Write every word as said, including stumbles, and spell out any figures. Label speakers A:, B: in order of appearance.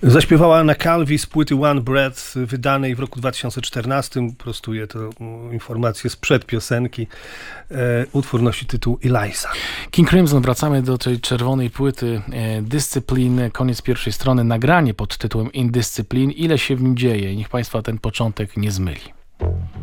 A: Zaśpiewała Anna Calvi z płyty One Breath, wydanej w roku dwa tysiące czternastym. Prostuję to informację sprzed piosenki. E, utwór nosi tytuł Eliza.
B: King Crimson, wracamy do tej czerwonej płyty. E, Discipline, koniec pierwszej strony, nagranie pod tytułem Indiscipline. Ile się w nim dzieje? Niech Państwa ten początek nie zmyli.